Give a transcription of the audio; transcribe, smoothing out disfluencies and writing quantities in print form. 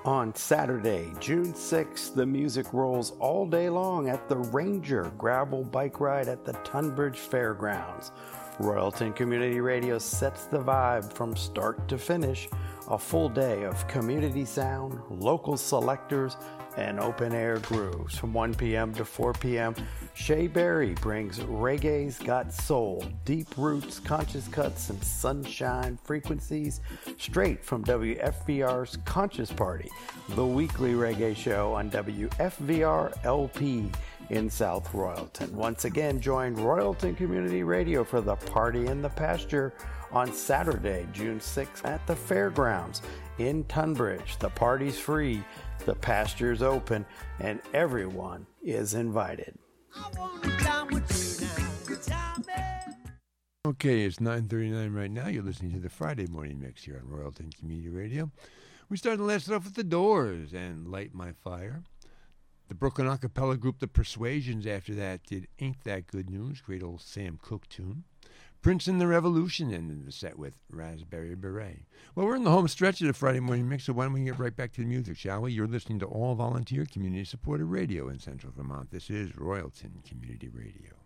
On Saturday, June 6th, the music rolls all day long at the Ranger Gravel Bike Ride at the Tunbridge Fairgrounds. Royalton Community Radio sets the vibe from start to finish. A full day of community sound, local selectors, and open-air grooves. From 1 p.m. to 4 p.m., Shay Berry brings Reggae's Got Soul, deep roots, conscious cuts, and sunshine frequencies straight from WFVR's Conscious Party, the weekly reggae show on WFVR LP in South Royalton. Once again, join Royalton Community Radio for the Party in the Pasture on Saturday, June 6th at the Fairgrounds in Tunbridge. The party's free, the pasture's open, and everyone is invited. Okay, it's 9:39 right now. You're listening to the Friday Morning Mix here on Royalton Community Radio. We started the last off with The Doors and Light My Fire. The Brooklyn a cappella group The Persuasions after that did Ain't That Good News, great old Sam Cooke tune. Prince and the Revolution ended the set with Raspberry Beret. Well, we're in the home stretch of the Friday Morning Mix, so why don't we get right back to the music, shall we? You're listening to all volunteer community-supported radio in Central Vermont. This is Royalton Community Radio.